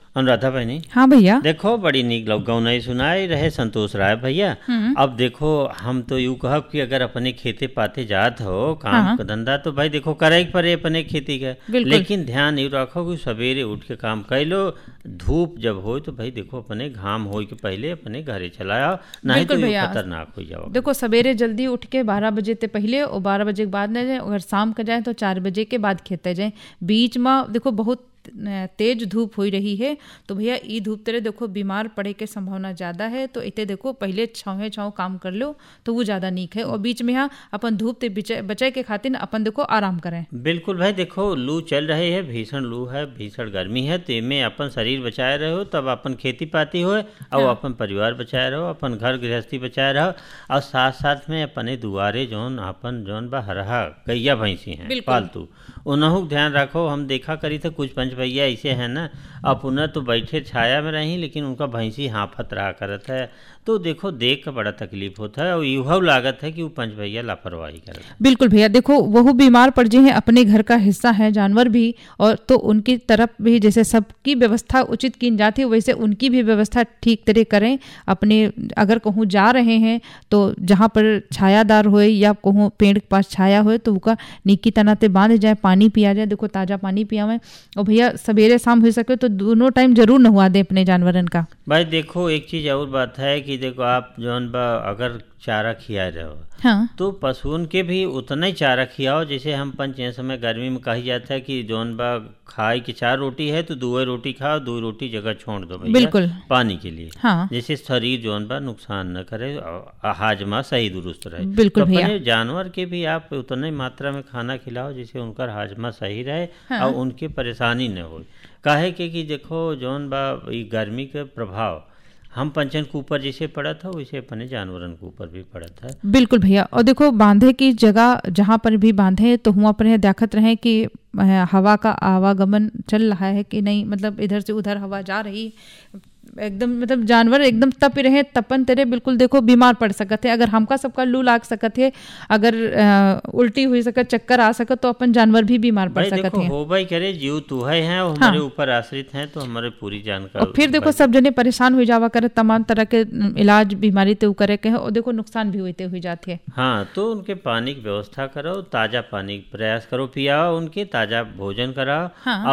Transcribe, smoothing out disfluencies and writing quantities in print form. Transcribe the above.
अनुराधा बहनी, हाँ भैया। देखो बड़ी नीक गौनई सुनाई रहे संतोष राय भैया। अब देखो हम तो यूँ कहब कि अगर अपने खेते पाते जात हो काम हाँ। का धंधा तो भाई देखो करे के पड़े अपने खेती का, बिल्कुल। लेकिन ध्यान ये रखो कि सवेरे उठ के काम कर लो। धूप जब हो तो भाई देखो अपने घाम हो के पहले अपने घरे चलाओ, नहीं तो बिल्कुल ये भैया। खतरनाक हो जाओ। देखो सवेरे जल्दी उठ के 12 बजे से पहले और 12 बजे के बाद न जाए, अगर शाम का जाए तो 4 बजे के बाद खेते जाए। बीच में देखो बहुत तेज धूप हो रही है, तो भैया ई धूप तेरे देखो बीमार पड़े के संभावना ज़्यादा है। तो इतने देखो पहले छाँव काम कर लो तो वो ज़्यादा नीक है, और बीच में यहाँ अपन धूप से बचे के खातिर अपन देखो आराम करें। बिल्कुल भाई, देखो लू चल रही है, भीषण लू है, भीषण गर्मी है, तो इनमें अपन शरीर बचाए रहो तब अपन खेती पाती हो और हाँ। अपन परिवार बचाए रहो, अपन घर गृहस्थी बचाए रहो, और साथ साथ में अपने दुआरे जौन अपन जौन बा हरहा गैया भैंसी हैं बिल्कुल। पालतू, उनहु के ध्यान रखो। हम देखा करी थे कुछ पंच भैया ऐसे हैं ना, अपना तो बैठे छाया में रही लेकिन उनका भैंसी हाफत रहा करत है, तो देखो देख का बड़ा तकलीफ होता है और युवा लागत है कि वो पंच भैया लापरवाही करते हैं। बिल्कुल भैया, देखो वह बीमार पड़ जाए हैं, अपने घर का हिस्सा है जानवर भी, और तो उनकी तरफ भी जैसे सबकी व्यवस्था उचित की जाती है वैसे उनकी भी व्यवस्था ठीक तरह करें। अपने अगर कहूँ जा रहे हैं तो जहाँ पर छायादार होए या कहूँ पेड़ के पास छाया होए तो उसका नीकी तनाते बांध जाए, पानी पिया जाए, देखो ताज़ा पानी पियावें। और भैया सवेरे शाम हो सके तो दोनों टाइम जरूर नहवा दें अपने जानवरन का। भाई देखो एक चीज़ और बात है कि देखो आप जौन बा अगर चारा खिया रहे हो, हाँ। तो पशुओं के भी उतना ही चारा खियाओ जैसे हम पंच समय गर्मी में कही जाता है कि जौन बा खाए की 4 रोटी है तो 2 रोटी खाओ, 2 रोटी जगह छोड़ दो भैया बिल्कुल। पानी के लिए। हाँ। जैसे शरीर जौन बा नुकसान न करे और हाजमा सही दुरुस्त रहे। बिल्कुल तो भैया। अपने जानवर के भी आप उतने मात्रा में खाना खिलाओ जिससे उनका हाजमा सही रहे। हाँ। और उनके परेशानी न हो। काहे कि देखो जौन बा गर्मी के प्रभाव हम पंचन के ऊपर जैसे पड़ा था वैसे अपने जानवरन के ऊपर भी पड़ा था। बिल्कुल भैया, और देखो बांधे की जगह जहाँ पर भी बांधे तो वहाँ पर देखत रहे कि हवा का आवागमन चल रहा है कि नहीं, मतलब इधर से उधर हवा जा रही एकदम, मतलब जानवर एकदम तप रहे तपन तेरे बिल्कुल देखो बीमार पड़ सकत है। अगर हमका सबका लू लाग सकत है, अगर उल्टी हुई सकत, चक्कर आ सकत, तो अपन जानवर भी बीमार पड़ सकत है। हो भाई करे जीव तू है हमारे ऊपर आश्रित हैं तो हमारे पूरी जानकारी। और फिर देखो सब जने परेशान हो जावा करे, तमाम तरह के इलाज बीमारी ते करे के है, और देखो नुकसान भी होते हुए जाते हैं। हाँ, तो उनके पानी की व्यवस्था करो, ताज़ा पानी प्रयास करो पियाओ, उनके ताज़ा भोजन कराओ। हाँ।